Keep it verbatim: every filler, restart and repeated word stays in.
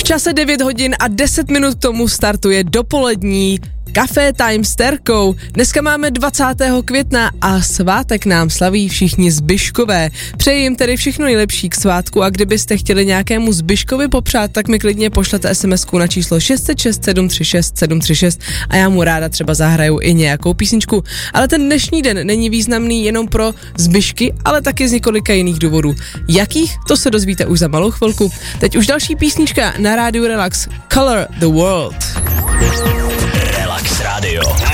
čase devět hodin a deset minut k tomu startuje dopolední Café Time s Terkou. Dneska máme dvacátého května a svátek nám slaví všichni Zbyškové. Přeji jim tedy všechno nejlepší k svátku a kdybyste chtěli nějakému Zbyškovi popřát, tak mi klidně pošlete SMSku na číslo šest set šest sedm tři šest sedm tři šest a já mu ráda třeba zahraju i nějakou písničku. Ale ten dnešní den není významný jenom pro Zbyšky, ale taky z několika jiných důvodů. Jakých? To se dozvíte už za malou chvilku. Teď už další písnička na rádiu Relax. Color the World. Relax Radio.